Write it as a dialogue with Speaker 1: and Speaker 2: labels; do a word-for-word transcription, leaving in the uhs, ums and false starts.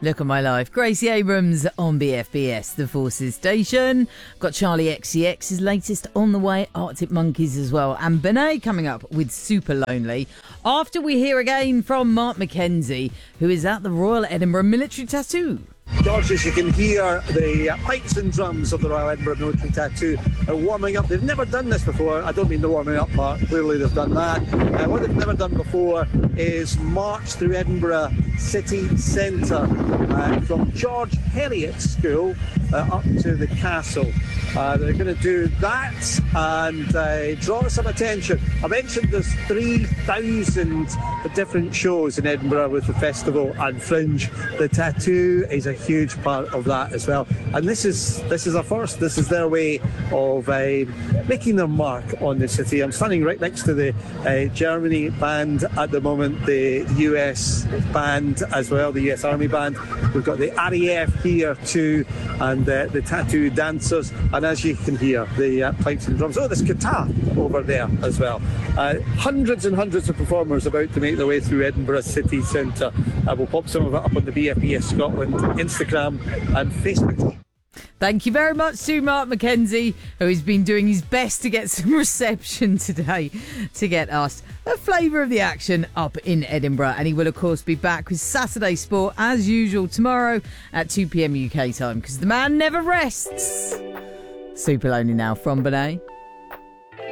Speaker 1: Look at my life. Gracie Abrams on B F B S, the Forces Station. Got Charlie X C X's latest on the way, Arctic Monkeys as well. And Benet coming up with Super Lonely. After we hear again from Mark Mackenzie, who is at the Royal Edinburgh Military Tattoo.
Speaker 2: George, as you can hear, the uh, pipes and drums of the Royal Edinburgh Military Tattoo are warming up. They've never done this before. I don't mean the warming up part. Clearly they've done that. Uh, what they've never done before is march through Edinburgh city centre uh, from George Heriot School uh, up to the castle. Uh, they're going to do that and uh, draw some attention. I mentioned there's three thousand different shows in Edinburgh with the festival and Fringe. The tattoo is a huge part of that as well. And this is this is a first. This is their way of uh, making their mark on the city. I'm standing right next to the uh, Germany band at the moment, the U S band as well, the U S Army band. We've got the R A F here too, and uh, the tattoo dancers. And as you can hear, the uh, pipes and drums. Oh, there's guitar over there as well. Uh, hundreds and hundreds of performers about to make their way through Edinburgh city centre. Uh, we'll pop some of it up on the B F B S Scotland Instagram and Facebook.
Speaker 1: Thank you very much to Mark Mackenzie, who has been doing his best to get some reception today to get us a flavour of the action up in Edinburgh. And he will, of course, be back with Saturday Sport as usual tomorrow at two p.m. U K time, because the man never rests. Super Lonely now from Benet.